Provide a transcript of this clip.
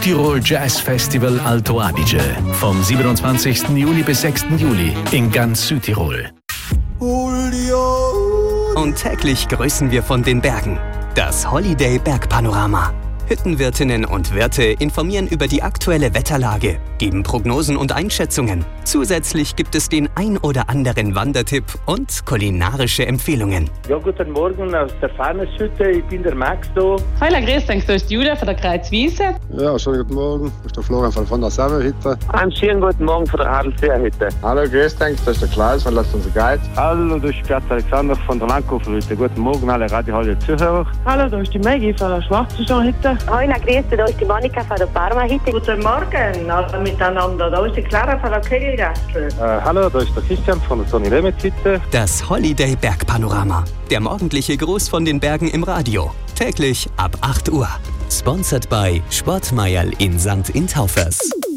Südtirol Jazz Festival Alto Adige. Vom 27. Juni bis 6. Juli in ganz Südtirol. Und täglich grüßen wir von den Bergen. Das Holiday Bergpanorama. Hüttenwirtinnen und Wirte informieren über die aktuelle Wetterlage, geben Prognosen und Einschätzungen. Zusätzlich gibt es den ein oder anderen Wandertipp und kulinarische Empfehlungen. Ja, guten Morgen aus der Fahnenhütte, ich bin der Max da. Hallo, grüß dich, da ist Julia von der Kreuzwiese. Ja, schönen guten Morgen, das ist der Florian von der Serverhütte. Einen schönen guten Morgen von der Adelseerhütte. Hallo, grüß dich, das ist der Klaus von Lasst uns Guide. Hallo, das ist Platz Alexander von der Landkoflerhütte. Guten Morgen alle Radio-Zuhörer. Hallo, da ist die Maggie von der Schwarzenschanhütte. Hallo, grüß dich, da ist die Monika von der Parma-Hütte. Guten Morgen alle miteinander, da ist die Clara von der Kegelgastel. Hallo, da ist der Christian von der Toni Lemetz-Hütte. Das Holiday Bergpanorama. Der morgendliche Gruß von den Bergen im Radio. Täglich ab 8 Uhr. Sponsored by Sportmeierl in St. Intaufers.